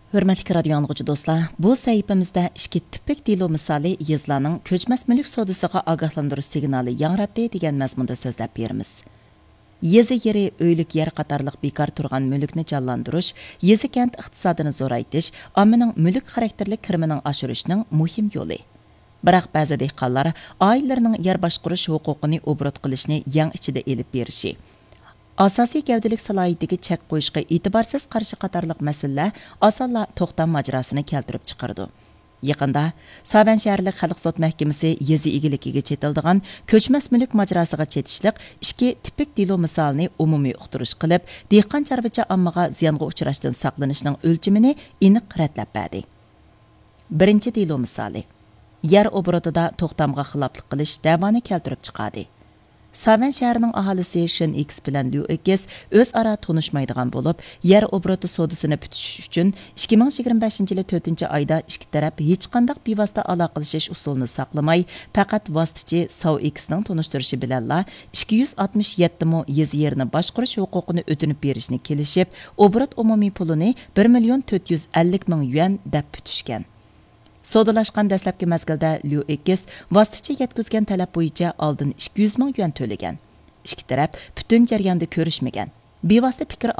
Hörmətli radio anlıqçı dostlar, bu səhifəmizdə iki tipik delo misali yazılarning ko'chmas mulk sodasiga ogohlantirish signali yangradi degan mazmunda so'zlab beramiz. Yezi yeri, o'ylik yer qatorliq bekor turgan mulkni jonlantirish, yezi kent iqtisodini zo'raytirish, ommaning mulk xarakterli kirimining oshirishning muhim yo'li. Biroq ba'zi dehqonlar oilalarining yer boshqarish huquqini obrat qilishni yang ichida elib berishi, asosiy gavdalik salohiyatiga chek qo'yishga e'tiborsiz qarshi qatorliq masalalar osonla to'xtam majrosini keltirib chiqardi. Yaqinda Saban shaharlik xalq sud mahkamasi yezi egiligiga chetildigan ko'chmas mulk majrosiga chetishliq ikki tipik delo misolini umumiy uqtirish qilib, dehqon chorvachi ommaga ziyonga uchrashdan saqlanishning o'lchimini aniq ratlab berdi. Birinchi delo misoli: yer obratida to'xtamga xiloflik qilish davoni keltirib chiqadi. Saban shahrining aholisi Shin X bilan Liu X o'zaro tunishmaydigan bo'lib, yer obrati sodasini putish uchun 2025-yil 4-oyda ikki taraf hech qanday bevosita aloqalashish usulini saqlamay, faqat vositachi Sao X'ning tunishtirishi bilanla 267 mo yezi yerini boshqarish huquqini o'tinib berishni kelishib, obrat umumiy pulini 1,450,000 yuan deb putishgan. Sodalashgan dastlabki mazgilda Liu X vositachi yetkazgan talab bo'yicha oldin 200,000 yuan to'lagan. Ikki taraf butun jarayonda ko'rishmagan. Bevosita fikr